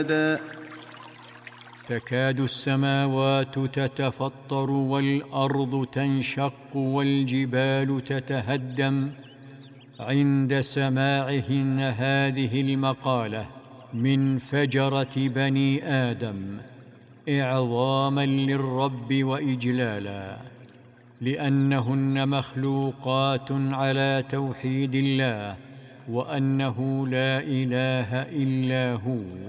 تكاد السماوات تتفطر والأرض تنشق والجبال تتهدم عند سماعهن هذه المقالة من فجرة بني آدم، إعظاما للرب وإجلالا، لأنهن مخلوقات على توحيد الله وأنه لا إله إلا هو.